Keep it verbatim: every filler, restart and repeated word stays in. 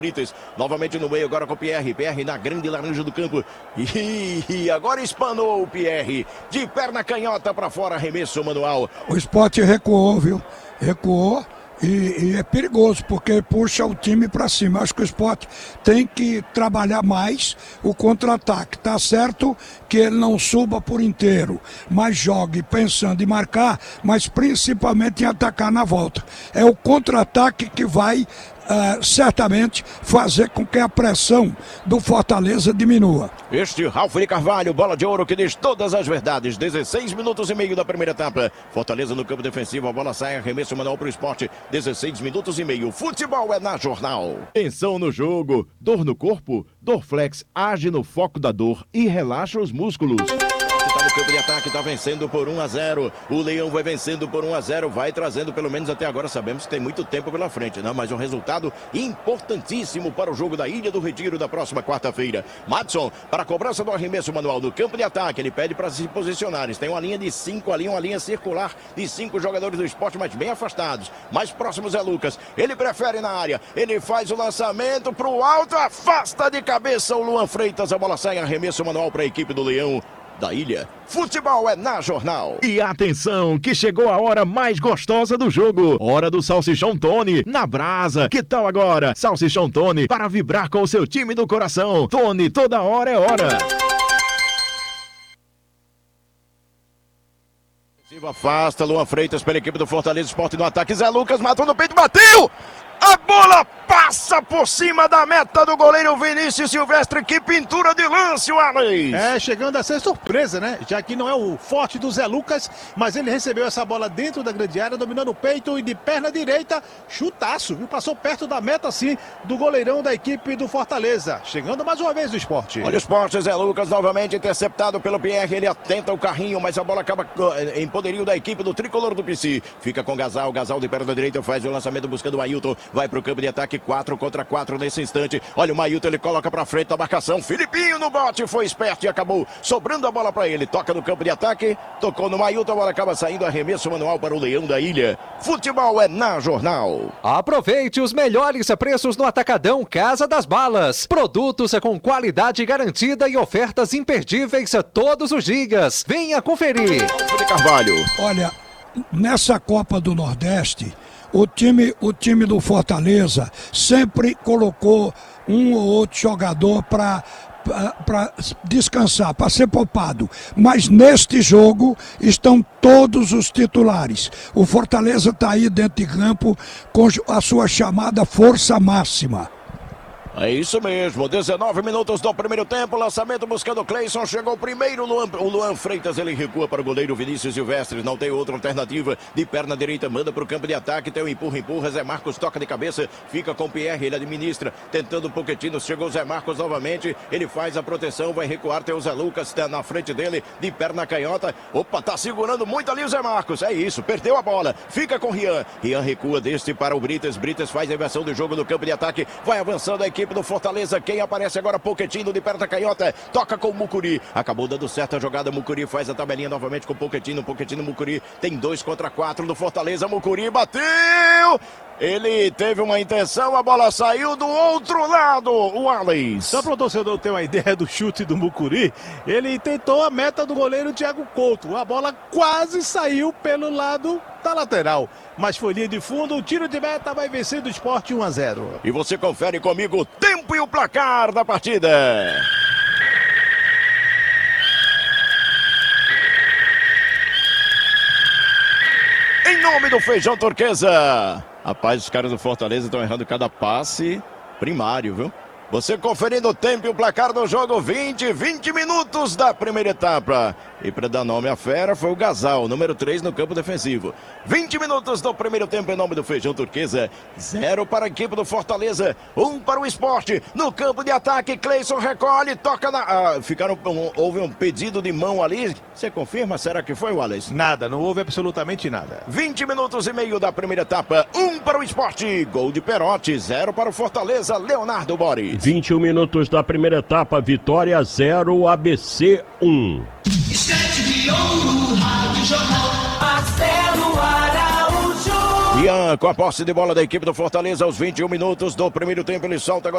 Brites, novamente no meio, agora com o Pierre, Pierre na grande laranja do campo, e, e agora espanou o Pierre, de perna canhota para fora, arremesso manual. O Sport recuou, viu? Recuou e, e é perigoso, porque puxa o time para cima. Acho que o Sport tem que trabalhar mais o contra-ataque. Tá certo que ele não suba por inteiro, mas jogue pensando em marcar, mas principalmente em atacar na volta. É o contra-ataque que vai Uh, certamente fazer com que a pressão do Fortaleza diminua. Este Ralf de Carvalho, bola de ouro que diz todas as verdades. dezesseis minutos e meio da primeira etapa. Fortaleza no campo defensivo, a bola sai, arremesso manual para o Sport. dezesseis minutos e meio. Futebol é na Jornal. Tensão no jogo, dor no corpo, Dorflex age no foco da dor e relaxa os músculos. Tá no campo de ataque, tá vencendo por um a zero. O Leão vai vencendo por um a zero, vai trazendo pelo menos até agora. Sabemos que tem muito tempo pela frente, né? Mas um resultado importantíssimo para o jogo da Ilha do Retiro da próxima quarta-feira. Madson para a cobrança do arremesso manual no campo de ataque. Ele pede para se posicionarem. Tem uma linha de cinco ali, uma linha circular de cinco jogadores do Sport, mas bem afastados. Mais próximos é Lucas. Ele prefere na área. Ele faz o lançamento para o alto, afasta de cabeça o Luan Freitas. A bola sai, arremesso manual para a equipe do Leão da Ilha. Futebol é na Jornal. E atenção, que chegou a hora mais gostosa do jogo. Hora do Salsichão Tony, na brasa. Que tal agora? Salsichão Tony, para vibrar com o seu time do coração. Tony, toda hora é hora. Afasta, Luan Freitas pela equipe do Fortaleza Sport no ataque. Zé Lucas matou no peito, bateu! A bola passa por cima da meta do goleiro Vinícius Silvestre. Que pintura de lance, Alex! É, chegando a ser surpresa, né? Já que não é o forte do Zé Lucas, mas ele recebeu essa bola dentro da grande área, dominando o peito e de perna direita, chutaço, viu? Passou perto da meta, assim, do goleirão da equipe do Fortaleza. Chegando mais uma vez o Sport. Olha o Sport, Zé Lucas novamente interceptado pelo Pierre. Ele atenta o carrinho, mas a bola acaba em poderio da equipe do tricolor do P C. Fica com Gasal, Gasal de perna direita faz o lançamento buscando o Ailton. Vai para o campo de ataque, quatro contra quatro nesse instante. Olha o Mailton, ele coloca para frente a marcação. Filipinho no bote, foi esperto e acabou sobrando a bola para ele. Toca no campo de ataque, tocou no Mailton, a bola acaba saindo, arremesso manual para o Leão da Ilha. Futebol é na Jornal. Aproveite os melhores preços no Atacadão Casa das Balas. Produtos com qualidade garantida e ofertas imperdíveis todos os dias. Venha conferir. De Carvalho. Olha, nessa Copa do Nordeste, O time, o time do Fortaleza sempre colocou um ou outro jogador para para descansar, para ser poupado, mas neste jogo estão todos os titulares. O Fortaleza está aí dentro de campo com a sua chamada força máxima. É isso mesmo, dezenove minutos do primeiro tempo, lançamento buscando o Cleison, chegou primeiro Luan, o Luan Freitas, ele recua para o goleiro Vinícius Silvestre, não tem outra alternativa, de perna direita, manda para o campo de ataque, tem o empurra, empurra, Zé Marcos toca de cabeça, fica com o Pierre, ele administra, tentando o Pochettino, chegou o Zé Marcos novamente, ele faz a proteção, vai recuar, tem o Zé Lucas tá na frente dele, de perna canhota, opa, tá segurando muito ali o Zé Marcos, é isso, perdeu a bola, fica com o Rian, Rian recua deste para o Brites, Brites faz a inversão do jogo no campo de ataque, vai avançando a equipe do Fortaleza, quem aparece agora, Pochettino de perna canhota, toca com o Mucuri, acabou dando certo a jogada, Mucuri faz a tabelinha novamente com o Pochettino, Pochettino, Mucuri, tem dois contra quatro do Fortaleza, Mucuri bateu, ele teve uma intenção, a bola saiu do outro lado, o Alex. Só para o torcedor ter uma ideia do chute do Mucuri, ele tentou a meta do goleiro Thiago Couto, a bola quase saiu pelo lado da lateral, mas foi linha de fundo, o tiro de meta vai vencer do Sport um a zero. E você confere comigo o tempo e o placar da partida. Em nome do Feijão Turquesa. Rapaz, os caras do Fortaleza estão errando cada passe primário, viu? Você conferindo o tempo e o placar do jogo, vinte, vinte minutos da primeira etapa. E para dar nome à fera foi o Gasal, número três no campo defensivo. vinte minutos do primeiro tempo em nome do Feijão Turquesa. Zero para a equipe do Fortaleza, um para o Sport. No campo de ataque, Cleison recolhe, toca na... Ah, ficaram, um, houve um pedido de mão ali. Você confirma? Será que foi, Wallace? Nada, não houve absolutamente nada. vinte minutos e meio da primeira etapa, um para o Sport. Gol de Perotti, zero para o Fortaleza, Leonardo Boris. vinte e um minutos da primeira etapa, Vitória zero, A B C um. Estante de ouro, Rádio Jornal, Marcelo Araújo. Ian com a posse de bola da equipe do Fortaleza aos vinte e um minutos do primeiro tempo, ele solta agora.